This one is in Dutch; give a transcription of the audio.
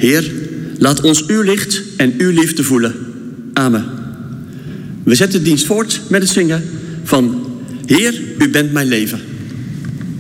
Heer, laat ons uw licht en uw liefde voelen. Amen. We zetten de dienst voort met het zingen van Heer, u bent mijn leven.